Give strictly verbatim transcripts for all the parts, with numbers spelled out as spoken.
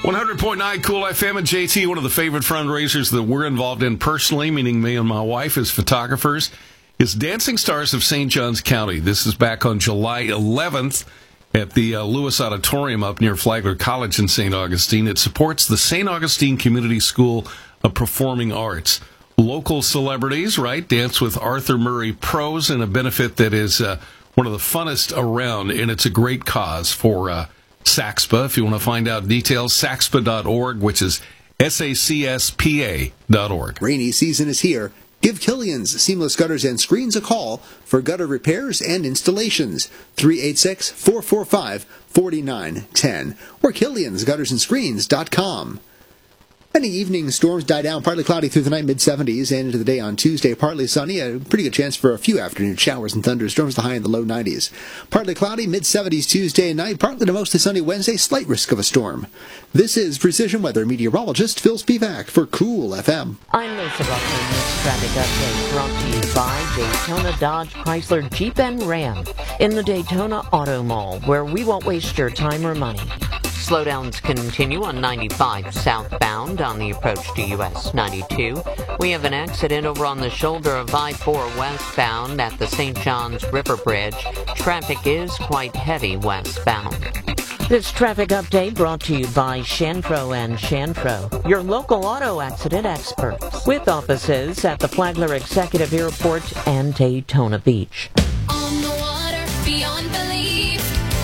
one hundred point nine Cool F M and J T, one of the favorite fundraisers that we're involved in personally, meaning me and my wife as photographers, is Dancing Stars of Saint Johns County. This is back on July eleventh at the uh, Lewis Auditorium up near Flagler College in Saint Augustine. It supports the Saint Augustine Community School of Performing Arts. Local celebrities, right, dance with Arthur Murray Pros in a benefit that is uh, one of the funnest around, and it's a great cause for uh, SACSPA. If you want to find out details, sacspa dot org, which is S A C S P A dot org. Rainy season is here. Give Killian's Seamless Gutters and Screens a call for gutter repairs and installations. three eight six, four four five, four nine one zero or killians gutters and screens dot com. Many evening storms die down, partly cloudy through the night, mid seventies, and into the day on Tuesday, partly sunny. A pretty good chance for a few afternoon showers and thunderstorms, the high in the low nineties. Partly cloudy, mid seventies Tuesday night, partly to mostly sunny Wednesday, slight risk of a storm. This is Precision Weather meteorologist Phil Spivak for Cool F M. I'm Lisa Buckman. This traffic update brought to you by Daytona Dodge Chrysler Jeep and Ram in the Daytona Auto Mall, where we won't waste your time or money. Slowdowns continue on ninety-five southbound on the approach to U S ninety-two. We have an accident over on the shoulder of I four westbound at the Saint Johns River Bridge. Traffic is quite heavy westbound. This traffic update brought to you by Shanfro and Shanfro, your local auto accident experts, with offices at the Flagler Executive Airport and Daytona Beach. On the water, beyond belief,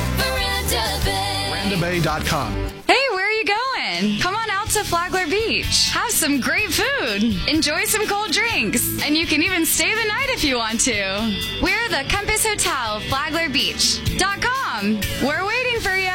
Veranda Bay. Bay dot com. Hey, where are you going? Come on out to Flagler Beach. Have some great food. Enjoy some cold drinks. And you can even stay the night if you want to. We're the Compass Hotel, Flagler Beach dot com. We're waiting for you.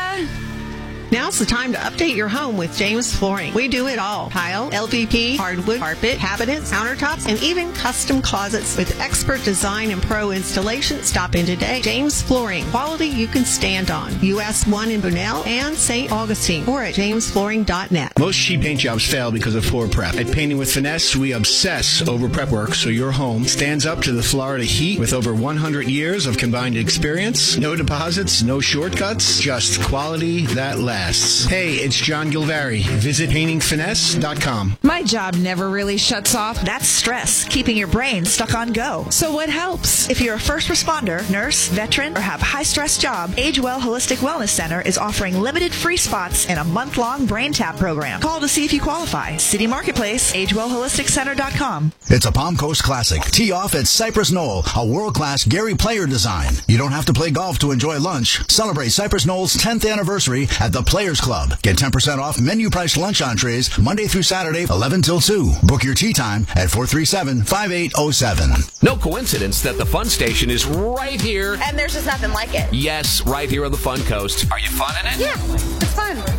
Now's the time to update your home with James Flooring. We do it all. Tile, L V P, hardwood, carpet, cabinets, countertops, and even custom closets with expert design and pro installation. Stop in today. James Flooring. Quality you can stand on. U S one in Bunnell and Saint Augustine. Or at james flooring dot net. Most sheet paint jobs fail because of poor prep. At Painting with Finesse, we obsess over prep work so your home stands up to the Florida heat with over one hundred years of combined experience. No deposits, no shortcuts, just quality that lasts. Hey, it's John Gilvari. Visit painting finesse dot com. My job never really shuts off. That's stress, keeping your brain stuck on go. So what helps? If you're a first responder, nurse, veteran, or have a high-stress job, AgeWell Holistic Wellness Center is offering limited free spots in a month-long brain tap program. Call to see if you qualify. City Marketplace, age well holistic center dot com. It's a Palm Coast Classic. Tee off at Cypress Knoll, a world-class Gary Player design. You don't have to play golf to enjoy lunch. Celebrate Cypress Knoll's tenth anniversary at the Players Club. Get ten percent off menu price lunch entrees Monday through Saturday, eleven till two. Book your tea time at four three seven, five eight zero seven. No coincidence that the Fun Station is right here. And there's just nothing like it. Yes, right here on the Fun Coast. Are you fun in it? Yeah, it's fun.